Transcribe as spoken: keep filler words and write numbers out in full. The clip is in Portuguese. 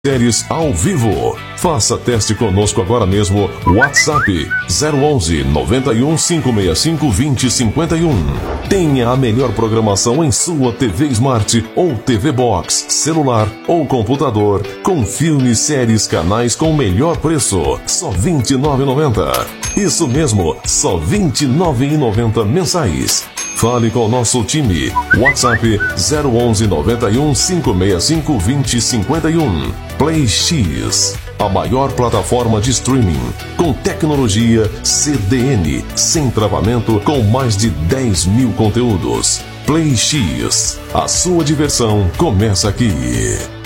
Séries ao vivo. Faça teste conosco agora mesmo. WhatsApp zero onze, noventa e um, cinco seis cinco, vinte, cinquenta e um. Tenha a melhor programação em sua T V Smart ou T V Box, celular ou computador, com filmes, séries, canais com o melhor preço. Só vinte e nove reais e noventa centavos. Isso mesmo, só vinte e nove reais e noventa centavos mensais. Fale com o nosso time. WhatsApp zero onze, noventa e um, cinco seis cinco, vinte, cinquenta e um. Play X, a maior plataforma de streaming, com tecnologia C D N, sem travamento, com mais de dez mil conteúdos. Play X, a sua diversão começa aqui.